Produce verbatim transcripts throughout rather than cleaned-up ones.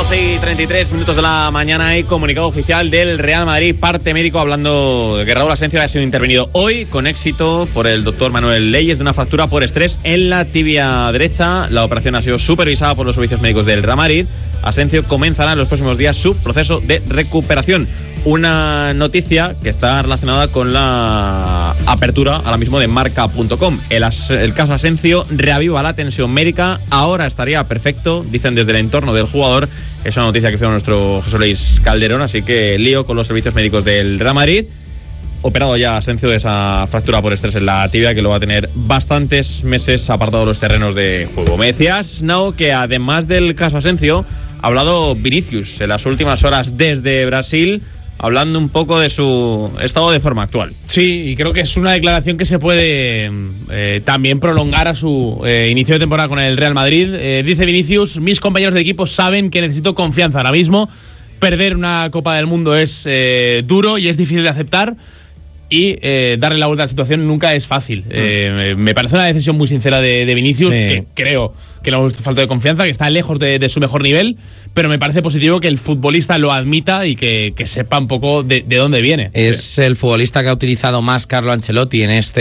doce y treinta y tres minutos de la mañana hay comunicado oficial del Real Madrid, parte médico, hablando de que Raúl Asensio ha sido intervenido hoy con éxito por el doctor Manuel Leyes de una fractura por estrés en la tibia derecha. La operación ha sido supervisada por los servicios médicos del Real Madrid. Asensio comenzará en los próximos días su proceso de recuperación. Una noticia que está relacionada con la apertura ahora mismo de marca punto com. El, el caso Asensio reaviva la tensión médica. Ahora estaría perfecto, dicen desde el entorno del jugador. Es una noticia que hizo nuestro José Luis Calderón. Así que lío con los servicios médicos del Real Madrid. Operado ya Asensio de esa fractura por estrés en la tibia, que lo va a tener bastantes meses apartado de los terrenos de juego. Me decías, Nao, que además del caso Asensio, ha hablado Vinicius en las últimas horas desde Brasil, hablando un poco de su estado de forma actual. Sí, y creo que es una declaración que se puede eh, también prolongar a su eh, inicio de temporada con el Real Madrid. Eh, dice Vinicius: mis compañeros de equipo saben que necesito confianza ahora mismo. Perder una Copa del Mundo es eh, duro y es difícil de aceptar. Y eh, darle la vuelta a la situación nunca es fácil. Mm. Eh, me parece una decisión muy sincera de, de Vinicius, sí. Que creo que no es falta de confianza, que está lejos de, de su mejor nivel, pero me parece positivo que el futbolista lo admita y que, que sepa un poco de, de dónde viene. Es sí. El futbolista que ha utilizado más Carlo Ancelotti en este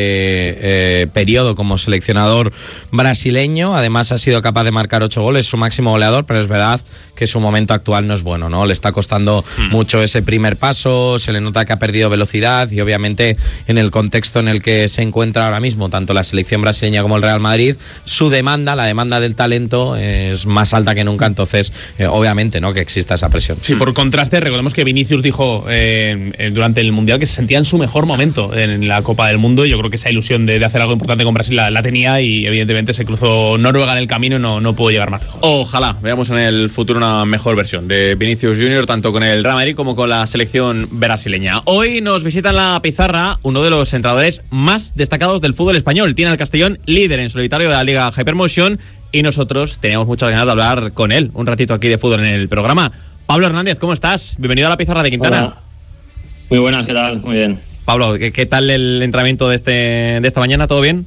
eh, periodo como seleccionador brasileño. Además ha sido capaz de marcar ocho goles, su máximo goleador, pero es verdad que su momento actual no es bueno, ¿no? Le está costando mm. mucho ese primer paso, se le nota que ha perdido velocidad y obviamente en el contexto en el que se encuentra ahora mismo tanto la selección brasileña como el Real Madrid, su demanda, la demanda del talento es más alta que nunca, entonces eh, obviamente no que exista esa presión. Sí, por contraste, recordemos que Vinicius dijo eh, durante el Mundial que se sentía en su mejor momento en la Copa del Mundo, y yo creo que esa ilusión de, de hacer algo importante con Brasil la, la tenía, y evidentemente se cruzó Noruega en el camino y no, no pudo llegar más lejos. Ojalá veamos en el futuro una mejor versión de Vinicius Junior, tanto con el Real Madrid como con la selección brasileña. Hoy nos visitan la pizarra uno de los entrenadores más destacados del fútbol español. Tiene al Castellón líder en solitario de la Liga Hypermotion, y nosotros teníamos muchas ganas de hablar con él un ratito aquí de fútbol en el programa. Pablo Hernández, ¿cómo estás? Bienvenido a la pizarra de Quintana. Hola. Muy buenas, ¿qué tal? Muy bien. Pablo, ¿qué, qué tal el entrenamiento de este de esta mañana? ¿Todo bien?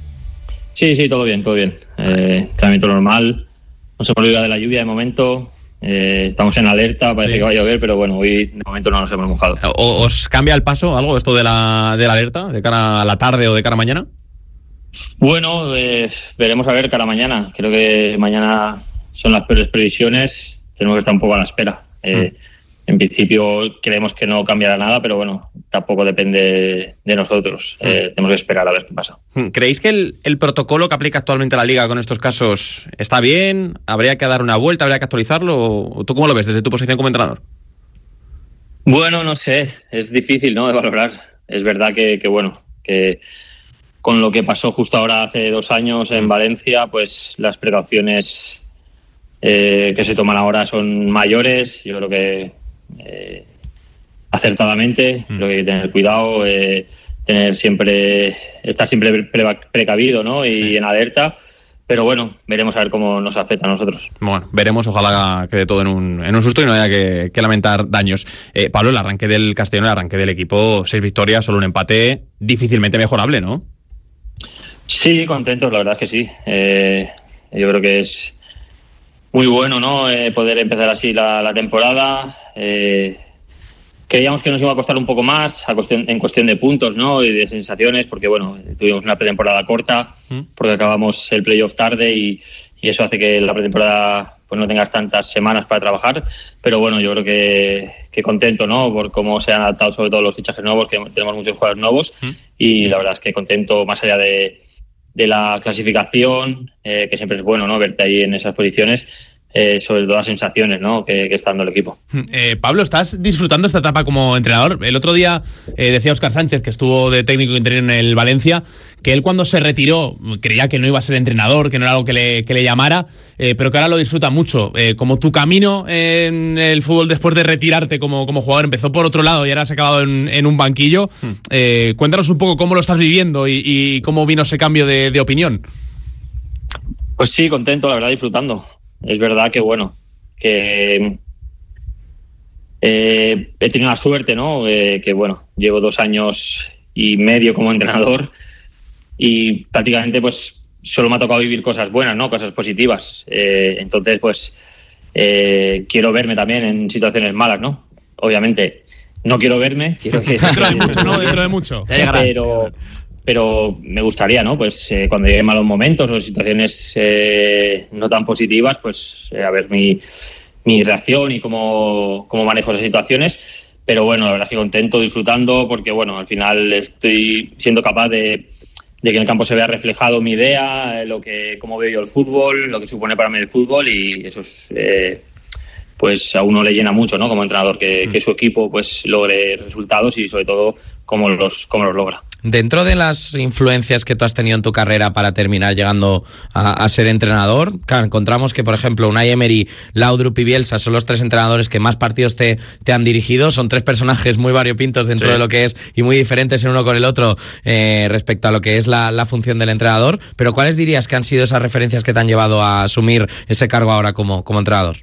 Sí, sí, todo bien, todo bien. Eh, entrenamiento normal. No se hemos librado de la lluvia de momento. Eh, estamos en alerta, parece sí. que va a llover, pero bueno, hoy de momento no nos hemos mojado. ¿Os cambia el paso algo esto de la, de la alerta, de cara a la tarde o de cara a mañana? Bueno, eh, veremos a ver cara a mañana. Creo que mañana son las peores previsiones, tenemos que estar un poco a la espera. Eh, mm. En principio creemos que no cambiará nada, pero bueno, tampoco depende de nosotros. Mm. Eh, tenemos que esperar a ver qué pasa. ¿Creéis que el, el protocolo que aplica actualmente la Liga con estos casos está bien? ¿Habría que dar una vuelta? ¿Habría que actualizarlo? ¿O tú cómo lo ves desde tu posición como entrenador? Bueno, no sé. Es difícil, ¿no?, de valorar. Es verdad que, que bueno, que con lo que pasó justo ahora hace dos años en Valencia, pues las precauciones eh, que se toman ahora son mayores. Yo creo que eh, acertadamente, mm. creo que hay que tener cuidado, eh, tener siempre, estar siempre pre- precavido, ¿no? Y sí. en alerta. Pero bueno, veremos a ver cómo nos afecta a nosotros. Bueno, veremos, ojalá quede todo en un, en un susto y no haya que, que lamentar daños. Eh, Pablo, el arranque del Castellón, el arranque del equipo, seis victorias, solo un empate, difícilmente mejorable, ¿no? Sí, contentos, la verdad es que sí. Eh, yo creo que es muy bueno, ¿no?, eh, poder empezar así la, la temporada. Eh, creíamos que nos iba a costar un poco más a cuestión, en cuestión de puntos, ¿no?, y de sensaciones, porque bueno, tuvimos una pretemporada corta, porque acabamos el playoff tarde y, y eso hace que la pretemporada pues no tengas tantas semanas para trabajar. Pero bueno, yo creo que, que contento, ¿no?, por cómo se han adaptado sobre todo los fichajes nuevos, que tenemos muchos jugadores nuevos, ¿Mm? y la verdad es que contento más allá de de la clasificación, eh, que siempre es bueno, ¿no?, verte ahí en esas posiciones, eh, sobre todo las sensaciones, ¿no?, que, que está dando el equipo. Eh, Pablo, ¿estás disfrutando esta etapa como entrenador? El otro día eh, decía Óscar Sánchez, que estuvo de técnico interino en el Valencia, que él cuando se retiró creía que no iba a ser entrenador, que no era algo que le, que le llamara, eh, pero que ahora lo disfruta mucho. Eh, como tu camino en el fútbol después de retirarte como, como jugador empezó por otro lado y ahora has acabado en, en un banquillo, hmm. eh, cuéntanos un poco cómo lo estás viviendo y, y cómo vino ese cambio de, de opinión. Pues sí, contento, la verdad, disfrutando. Es verdad que, bueno, que eh, he tenido la suerte, ¿no?, eh, que, bueno, llevo dos años y medio como entrenador y prácticamente, pues, solo me ha tocado vivir cosas buenas, ¿no?, cosas positivas. Eh, entonces, pues, eh, quiero verme también en situaciones malas, ¿no? Obviamente no quiero verme, quiero que dentro de mucho, ¿no? Dentro de mucho. Pero, pero me gustaría, ¿no? Pues eh, cuando lleguen malos momentos o situaciones eh, no tan positivas, pues eh, a ver mi, mi reacción y cómo, cómo manejo esas situaciones. Pero bueno, la verdad es que contento, disfrutando, porque bueno, al final estoy siendo capaz de, de que en el campo se vea reflejado mi idea, lo que, cómo veo yo el fútbol, lo que supone para mí el fútbol, y eso es, eh, pues a uno le llena mucho, ¿no? Como entrenador, que, que su equipo pues logre resultados y sobre todo cómo los, cómo los logra. Dentro de las influencias que tú has tenido en tu carrera para terminar llegando a, a ser entrenador, claro, encontramos que, por ejemplo, Unai Emery, Laudrup y Bielsa son los tres entrenadores que más partidos te, te han dirigido. Son tres personajes muy variopintos dentro sí. de lo que es y muy diferentes en uno con el otro eh, respecto a lo que es la, la función del entrenador. Pero ¿cuáles dirías que han sido esas referencias que te han llevado a asumir ese cargo ahora como, como entrenador?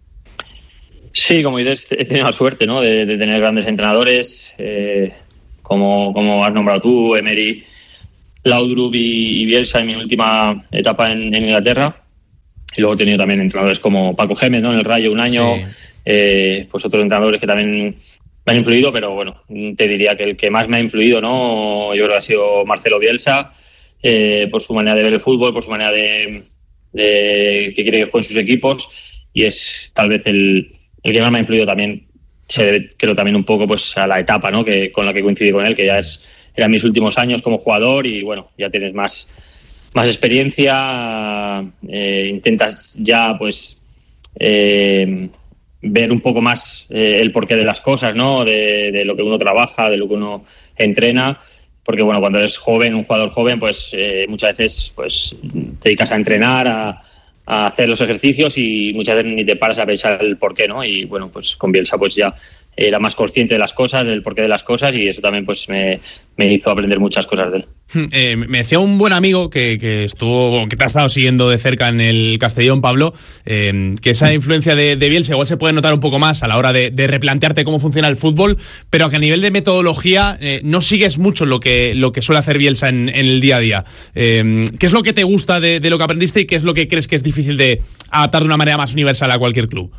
Sí, como dices, he tenido la suerte, ¿no? de, de tener grandes entrenadores, eh, como, como has nombrado tú, Emery, Laudrup y, y Bielsa en mi última etapa en, en Inglaterra. Y luego he tenido también entrenadores como Paco Gémez, ¿no? En el Rayo un año, sí. eh, pues otros entrenadores que también me han influido, pero bueno, te diría que el que más me ha influido, ¿no? Yo creo que ha sido Marcelo Bielsa, eh, por su manera de ver el fútbol, por su manera de, de que quiere que jueguen sus equipos, y es tal vez el El que más me ha influido también, se debe, creo también un poco pues a la etapa, ¿no? que con la que coincidí con él, que ya es eran mis últimos años como jugador y bueno, ya tienes más, más experiencia, eh, intentas ya pues eh, ver un poco más eh, el porqué de las cosas, ¿no? De, de lo que uno trabaja, de lo que uno entrena, porque bueno, cuando eres joven, un jugador joven, pues eh, muchas veces pues te dedicas a entrenar, a a hacer los ejercicios y muchas veces ni te paras a pensar el porqué, ¿no? Y bueno, pues con Bielsa pues ya era más consciente de las cosas, del porqué de las cosas, y eso también pues me, me hizo aprender muchas cosas de él. Eh, me decía un buen amigo que, que estuvo, que te ha estado siguiendo de cerca en el Castellón, Pablo, eh, que esa influencia de, de Bielsa igual se puede notar un poco más a la hora de, de replantearte cómo funciona el fútbol, pero que a nivel de metodología eh, no sigues mucho lo que, lo que suele hacer Bielsa en, en el día a día. Eh, ¿Qué es lo que te gusta de, de lo que aprendiste y qué es lo que crees que es difícil de adaptar de una manera más universal a cualquier club?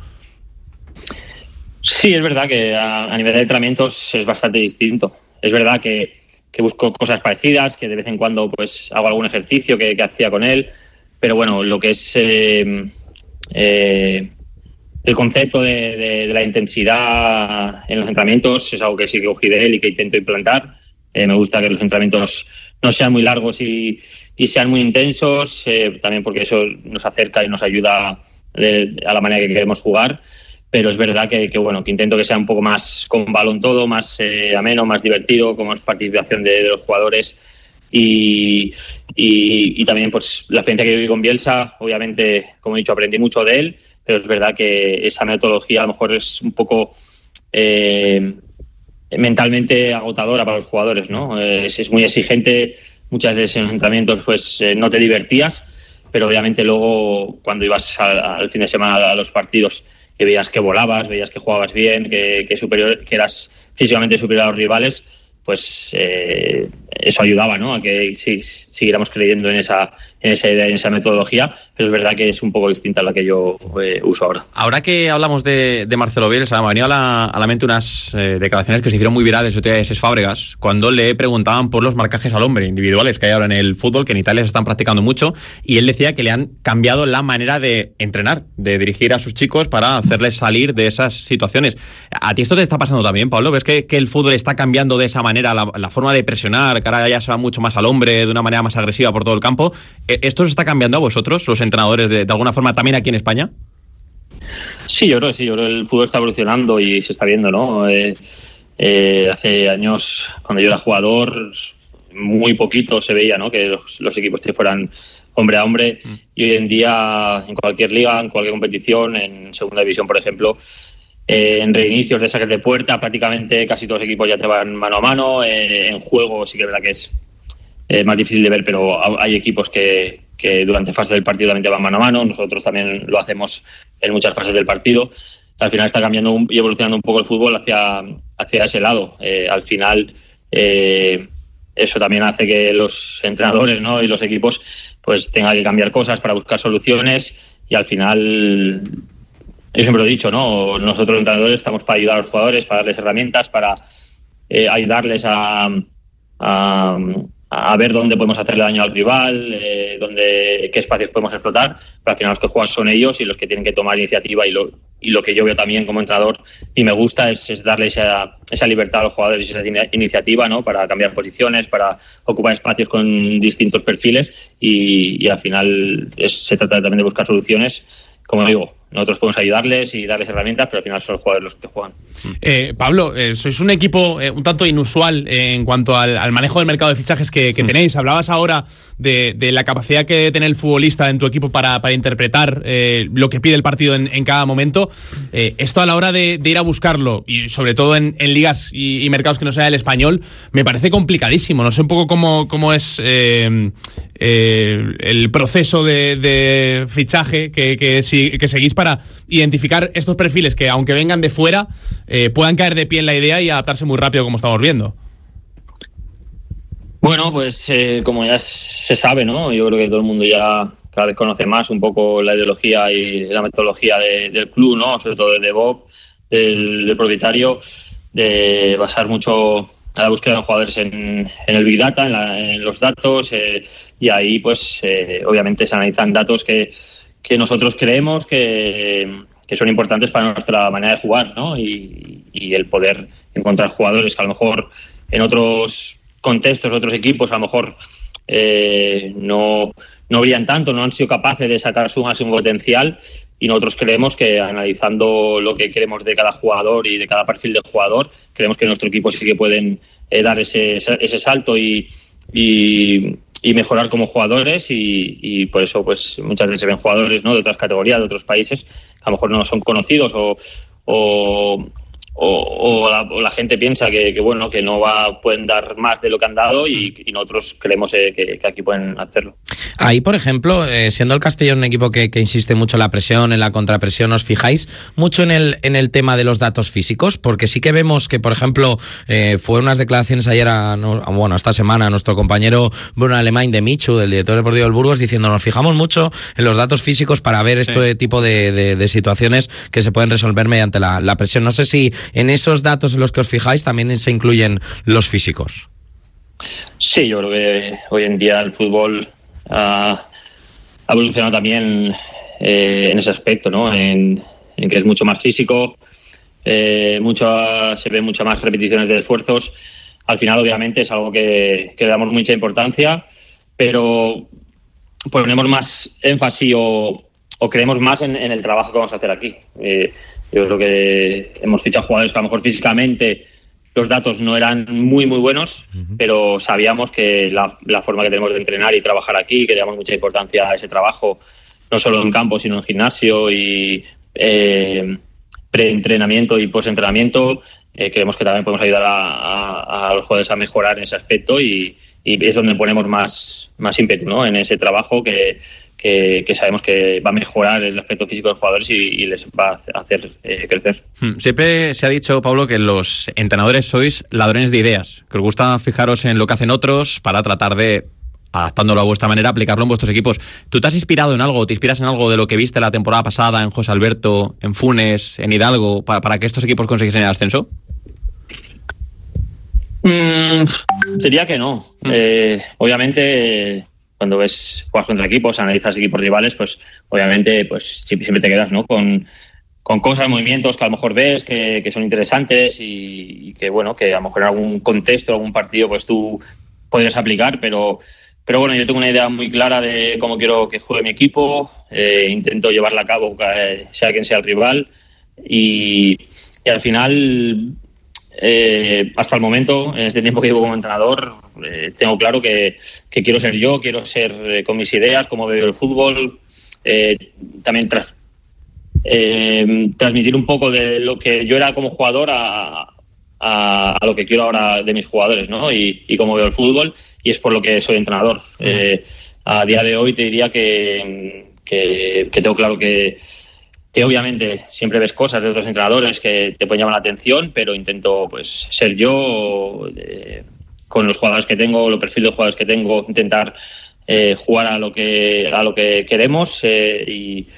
Sí, es verdad que a, a nivel de entrenamientos es bastante distinto. Es verdad que, que busco cosas parecidas, que de vez en cuando pues hago algún ejercicio que, que hacía con él, pero bueno, lo que es eh, eh, el concepto de, de, de la intensidad en los entrenamientos es algo que sí que cogí de él y que intento implantar. Eh, me gusta que los entrenamientos no sean muy largos y, y sean muy intensos, eh, también porque eso nos acerca y nos ayuda de, a la manera que queremos jugar. Pero es verdad que, que bueno, que intento que sea un poco más con balón todo, más eh, ameno, más divertido, con más participación de, de los jugadores y, y, y también pues la experiencia que viví con Bielsa, obviamente, como he dicho, aprendí mucho de él, pero es verdad que esa metodología a lo mejor es un poco eh, mentalmente agotadora para los jugadores, ¿no? Es, es muy exigente, muchas veces en los entrenamientos pues eh, no te divertías, pero obviamente luego cuando ibas al, al fin de semana a los partidos, que veías que volabas, veías que jugabas bien, que, que, superior, que eras físicamente superior a los rivales, pues eh, eso ayudaba, ¿no? A que sí, siguiéramos creyendo en esa, en esa idea, en esa metodología, pero es verdad que es un poco distinta a la que yo eh, uso ahora. Ahora que hablamos de, de Marcelo Bielsa, me han venido a la, a la mente unas eh, declaraciones que se hicieron muy virales de Cesc Fábregas, cuando le preguntaban por los marcajes al hombre individuales que hay ahora en el fútbol, que en Italia se están practicando mucho, y él decía que le han cambiado la manera de entrenar, de dirigir a sus chicos para hacerles salir de esas situaciones. ¿A ti esto te está pasando también, Pablo? ¿Ves que, que el fútbol está cambiando de esa manera, la, la forma de presionar, que ahora ya se va mucho más al hombre, de una manera más agresiva por todo el campo? ¿Esto se está cambiando a vosotros, los entrenadores, de, de alguna forma también aquí en España? Sí, yo creo que sí, yo creo que el fútbol está evolucionando y se está viendo, ¿no? Eh, eh, hace años, cuando yo era jugador, muy poquito se veía, ¿no? Que los, los equipos te fueran hombre a hombre, mm. y hoy en día en cualquier liga, en cualquier competición, en segunda división, por ejemplo, eh, en reinicios de saques de puerta, prácticamente casi todos los equipos ya te van mano a mano. Eh, en juego sí que es verdad que es eh, más difícil de ver, pero hay equipos que, que durante fases del partido también te van mano a mano. Nosotros también lo hacemos en muchas fases del partido. Al final está cambiando un, y evolucionando un poco el fútbol hacia, hacia ese lado. Eh, al final eh, eso también hace que los entrenadores, ¿no? y los equipos pues tengan que cambiar cosas para buscar soluciones, y al final yo siempre lo he dicho, ¿no? Nosotros los entrenadores estamos para ayudar a los jugadores, para darles herramientas, para eh, ayudarles a, a, a ver dónde podemos hacerle daño al rival, eh, dónde, qué espacios podemos explotar, pero al final los que juegan son ellos y los que tienen que tomar iniciativa, y lo, y lo que yo veo también como entrenador y me gusta es, es darle esa, esa libertad a los jugadores y esa iniciativa, ¿no? Para cambiar posiciones, para ocupar espacios con distintos perfiles, y, y al final es, se trata también de buscar soluciones. Como digo, nosotros podemos ayudarles y darles herramientas, pero al final son los jugadores los que juegan. Eh, Pablo, eh, sois un equipo eh, un tanto inusual eh, en cuanto al, al manejo del mercado de fichajes que, que mm. tenéis. Hablabas ahora de, de la capacidad que debe tener el futbolista en tu equipo para, para interpretar eh, lo que pide el partido en, en cada momento. Eh, esto a la hora de, de ir a buscarlo, y sobre todo en, en ligas y, y mercados que no sea el español, me parece complicadísimo. No sé un poco cómo, cómo es eh, eh, el proceso de, de fichaje que, que, si, que seguís para identificar estos perfiles que, aunque vengan de fuera, eh, puedan caer de pie en la idea y adaptarse muy rápido, como estamos viendo. Bueno, pues eh, como ya se sabe, ¿no? Yo creo que todo el mundo ya cada vez conoce más un poco la ideología y la metodología de, del club, ¿no? Sobre todo de Bob, del, del propietario, de basar mucho a la búsqueda de jugadores en, en el Big Data, en, la, en los datos, eh, y ahí pues eh, obviamente se analizan datos que, que nosotros creemos que, que son importantes para nuestra manera de jugar, ¿no? Y, y el poder encontrar jugadores que a lo mejor en otros contextos, otros equipos, a lo mejor eh, no, no brillan tanto, no han sido capaces de sacar su máximo potencial, y nosotros creemos que, analizando lo que queremos de cada jugador y de cada perfil de jugador, creemos que nuestro equipo sí que pueden eh, dar ese, ese salto y, y, y mejorar como jugadores, y, y por eso pues muchas veces se ven jugadores, ¿no? De otras categorías, de otros países, que a lo mejor no son conocidos o... o O, o, la, o la gente piensa que, que bueno que no va, pueden dar más de lo que han dado, y, y nosotros creemos eh, que, que aquí pueden hacerlo. Ahí, por ejemplo, eh, siendo el Castellón un equipo que, que insiste mucho en la presión, en la contrapresión, ¿os fijáis mucho en el en el tema de los datos físicos? Porque sí que vemos que, por ejemplo, eh, fue unas declaraciones ayer, a, a, bueno, esta semana, a nuestro compañero Bruno Alemán de Michu, del director deportivo del Burgos, diciendo: nos fijamos mucho en los datos físicos para ver este sí. tipo de, de, de situaciones que se pueden resolver mediante la, la presión. No sé si en esos datos en los que os fijáis también se incluyen los físicos. Sí, yo creo que hoy en día el fútbol ha, ha evolucionado también eh, en ese aspecto, ¿no? En, en que es mucho más físico, eh, mucho, se ven muchas más repeticiones de esfuerzos. Al final, obviamente, es algo que, que le damos mucha importancia, pero ponemos más énfasis o o creemos más en, en el trabajo que vamos a hacer aquí. Eh, yo creo que hemos fichado jugadores que a lo mejor físicamente los datos no eran muy, muy buenos, uh-huh. pero sabíamos que la, la forma que tenemos de entrenar y trabajar aquí, que le damos mucha importancia a ese trabajo, no solo en campo, sino en gimnasio y eh, preentrenamiento y postentrenamiento, eh, creemos que también podemos ayudar a, a, a los jugadores a mejorar en ese aspecto, y, y es donde ponemos más, más ímpetu, ¿no? En ese trabajo que Que, que sabemos que va a mejorar el aspecto físico de los jugadores y, y les va a hacer eh, crecer. Siempre se ha dicho, Pablo, que los entrenadores sois ladrones de ideas, que os gusta fijaros en lo que hacen otros para tratar de, adaptándolo a vuestra manera, aplicarlo en vuestros equipos. ¿Tú te has inspirado en algo, te inspiras en algo de lo que viste la temporada pasada en José Alberto, en Funes, en Hidalgo, para, para que estos equipos consiguiesen el ascenso? Mm, diría que no. Mm. Eh, obviamente... Cuando ves juegas contra equipos, analizas equipos rivales, pues obviamente pues siempre te quedas, ¿no? con, con cosas, movimientos que a lo mejor ves que, que son interesantes y, y que bueno, que a lo mejor en algún contexto, algún partido, pues tú podrías aplicar, pero, pero bueno, yo tengo una idea muy clara de cómo quiero que juegue mi equipo, eh, intento llevarla a cabo sea quien sea el rival, y, y al final... Eh, hasta el momento, en este tiempo que llevo como entrenador, eh, tengo claro que, que quiero ser yo, quiero ser eh, con mis ideas, cómo veo el fútbol, eh, también tras, eh, transmitir un poco de lo que yo era como jugador a, a, a lo que quiero ahora de mis jugadores, ¿no? Y, y cómo veo el fútbol, y es por lo que soy entrenador. Eh, a día de hoy te diría que, que, que tengo claro que que obviamente siempre ves cosas de otros entrenadores que te pueden llamar la atención, pero intento pues ser yo, eh, con los jugadores que tengo, los perfiles de jugadores que tengo, intentar eh, jugar a lo que a lo que queremos eh, y,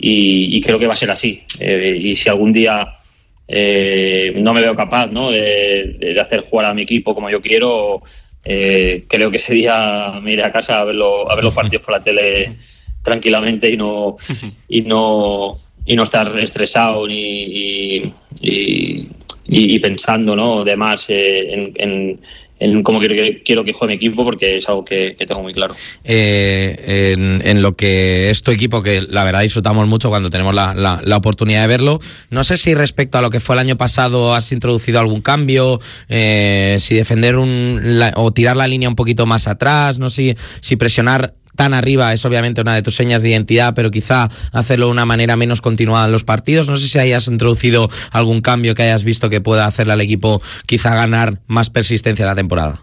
y, y creo que va a ser así. Eh, y si algún día eh, no me veo capaz, ¿no?, de, de hacer jugar a mi equipo como yo quiero, eh, creo que ese día me iré a casa a, verlo, a ver los partidos por la tele tranquilamente y no y no y no estar estresado ni y, y, y pensando, ¿no?, de más eh, en, en en cómo quiero que, quiero que juegue mi equipo, porque es algo que, que tengo muy claro. Eh, en, en lo que es tu equipo, que la verdad disfrutamos mucho cuando tenemos la, la, la oportunidad de verlo, no sé si respecto a lo que fue el año pasado has introducido algún cambio, eh, si defender un la, o tirar la línea un poquito más atrás, no sé si, si presionar tan arriba es obviamente una de tus señas de identidad, pero quizá hacerlo de una manera menos continuada en los partidos. No sé si hayas introducido algún cambio que hayas visto que pueda hacerle al equipo quizá ganar más persistencia en la temporada.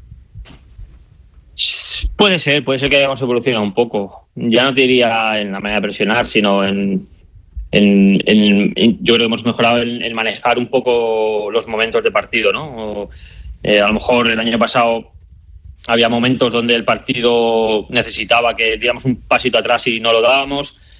Puede ser, puede ser que hayamos evolucionado un poco. Ya no te diría en la manera de presionar, sino en, en, en, en yo creo que hemos mejorado en, en manejar un poco los momentos de partido, ¿no? O, eh, a lo mejor el año pasado había momentos donde el partido necesitaba que diéramos un pasito atrás y no lo dábamos.